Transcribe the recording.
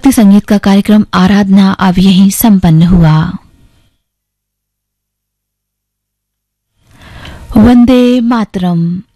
भक्ति संगीत का कार्यक्रम आराधना अब यहीं संपन्न हुआ। वंदे मातरम।